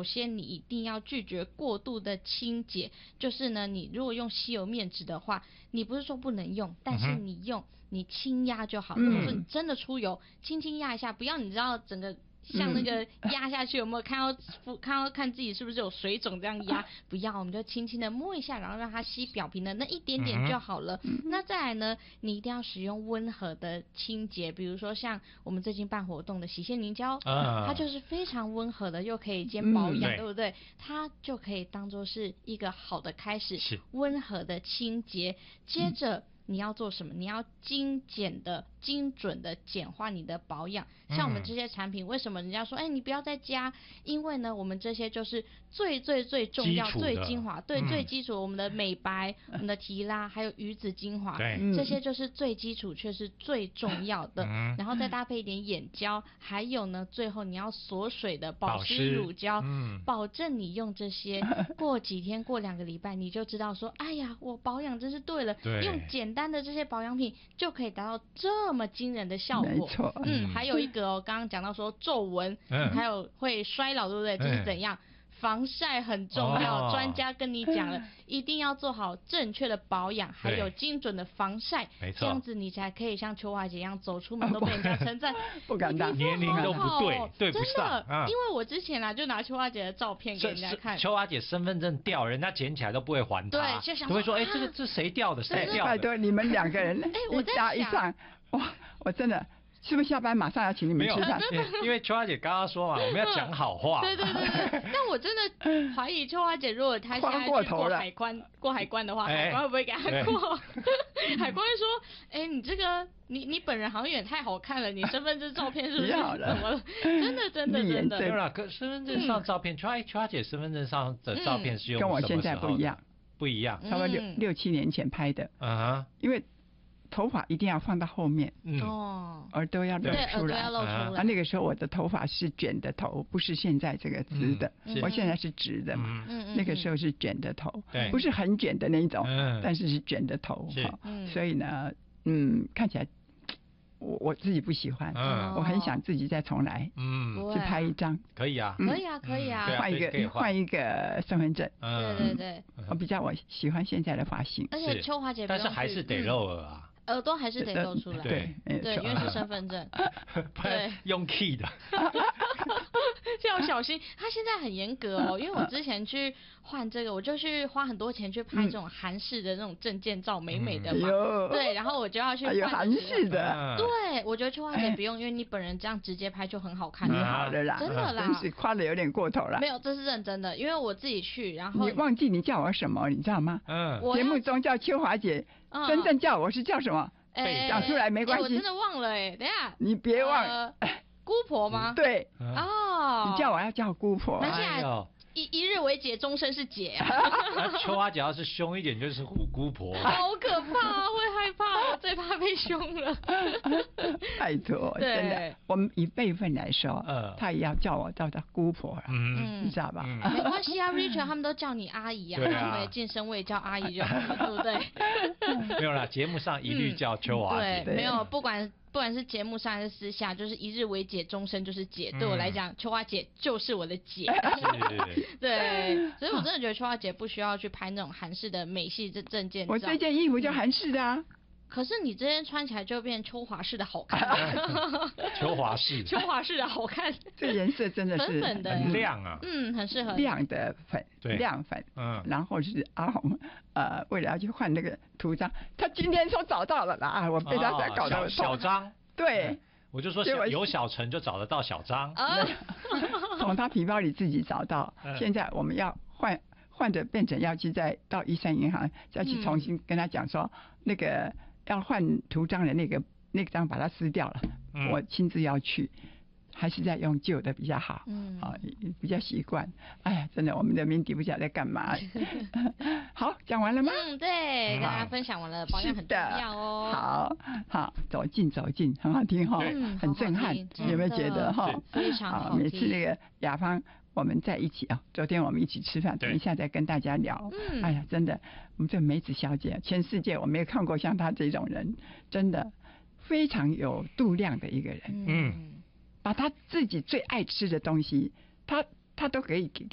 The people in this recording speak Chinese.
先你一定要拒绝过度的清洁，就是呢，你如果用吸油面纸的话，你不是说不能用，但是你用你轻压就好。如果说你真的出油，轻轻压一下，不要你知道整个像那个压下去有没有看自己是不是有水肿这样压，不要，我们就轻轻的摸一下，然后让它吸表皮的那一点点就好了。那再来呢，你一定要使用温和的清洁，比如说像我们最近办活动的洗卸凝胶，它就是非常温和的，又可以兼保养，对不对？它就可以当作是一个好的开始，温和的清洁。接着你要做什么？你要精准的简化你的保养。像我们这些产品，为什么人家说，你不要再加？因为呢，我们这些就是最重要、最精华，对，最基础。我们的美白、我们的提拉，还有鱼子精华，这些就是最基础，却是最重要的。然后再搭配一点眼胶，还有呢，最后你要锁水的保湿乳胶，保证你用这些，过几天、过2个礼拜，你就知道说，哎呀，我保养真是对了。用简单的这些保养品就可以达到这么惊人的效果。 没错。 还有一个刚刚讲到说皱纹，还有会衰老，对不对？这是怎样？防晒很重要，专家跟你讲了，一定要做好正确的保养，还有精准的防晒，这样子你才可以像秋华姐一样走出门都被人家称赞。 不敢当， 年龄都不对，对不上。 因为我之前就拿秋华姐的照片给人家看， 秋华姐身份证掉，人家捡起来都不会还她， 对，就想都会说，这谁掉的？谁掉的？ 拜托你们2个人， 我在想一上，哇，我真的。是不是下班马上要请你们吃饭？ 因为秋华姐刚刚说嘛，我们要讲好话。 对。但我真的怀疑秋华姐，如果她现在去过海关的话，海关会不会给她过？海关会说，你这个你本人好像有点太好看了，你身份证照片是不是怎么了？真的。 没有啦，身份证上照片，秋华姐身份证上的照片是用什么时候的？ 跟我现在不一样，差不多6、7年前拍的。因为头发一定要放到后面，耳朵要露出来。那个时候我的头发是卷的头，不是现在这个直的。我现在是直的嘛，那个时候是卷的头，不是很卷的那一种，但是是卷的头。所以呢，看起来我自己不喜欢，我很想自己再重来，去拍一张。 可以啊， 可以啊， 换一个身份证。 对， 我比较喜欢现在的发型。 而且秋华姐， 但是还是得露耳啊。 耳朵还是得露出来，对，因为是身份证， 对，用 key 的， 要小心。他现在很严格因为我之前去换这个，我就去花很多钱去拍这种韩式的那种证件照，美的嘛，对，然后我就要去换有韩式的， 对，我觉得秋华姐不用，因为你本人这样直接拍就很好看， 好的啦， 真的啦， 真是夸的有点过头了。 没有，这是认真的，因为我自己去，然后你忘记你叫我什么，你知道吗？节目中叫秋华姐，真正叫我是叫什么？讲出来没关系， 我真的忘了等一下， 你别忘姑婆吗？ 对，你叫我要叫姑婆， 一日为姐，终身是姐。 秋华姐要是凶一点，就是虎姑婆。 好可怕，会害怕，我最怕被凶了。 拜托，真的，我们以辈分来说，他也要叫我叫他姑婆了，你知道吧？ 没关系啊 ，Richard 他们都叫你阿姨啊，他们也晋升位叫阿姨就好了，对不对？ 没有啦，节目上一律叫秋华姐。 对，没有，不管是节目上还是私下，就是一日为姐，终身就是姐。对我来讲，秋华姐就是我的姐。对，所以我真的觉得秋华姐不需要去拍那种韩式的美系证件照。 我这件衣服就韩式的啊。 可是你这件穿起来就变秋华式的好看。 秋华式的好看。 这颜色真的是粉的， 很亮啊。 很适合亮的粉，亮粉。然后是阿红，为了要去换那个图章，他今天说找到了啦，我被他搞到小张。 对， 我就说有小陈就找得到小张。 从他皮包里自己找到。现在我们要换的变成要去到13银行再去重新跟他讲说那个。要换图章的那个章把它撕掉了，我亲自要去，还是在用旧的比较好，比较习惯。哎呀，真的，我们的民迪不晓得在干嘛。好，讲完了吗？ 对，跟大家分享完了，保养很重要哦。 好，走近，很好听很震撼，有没有觉得非常好听。 每次那个雅芳。我们在一起昨天我们一起吃饭，等一下再跟大家聊。哎呀，真的，我们这梅子小姐，全世界我没有看过像她这种人，真的非常有度量的一个人。把她自己最爱吃的东西，她都可以给